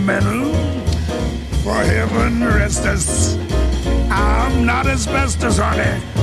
Metal, for heaven rest us. I'm not asbestos, honey.